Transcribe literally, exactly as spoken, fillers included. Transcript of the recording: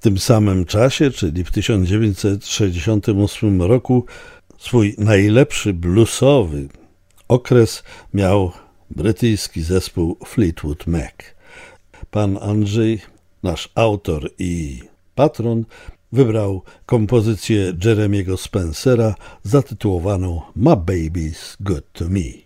tym samym czasie, czyli w tysiąc dziewięćset sześćdziesiątym ósmym roku, swój najlepszy bluesowy okres miał brytyjski zespół Fleetwood Mac. Pan Andrzej, nasz autor i patron, wybrał kompozycję Jeremiego Spencera zatytułowaną My Baby's Good to Me.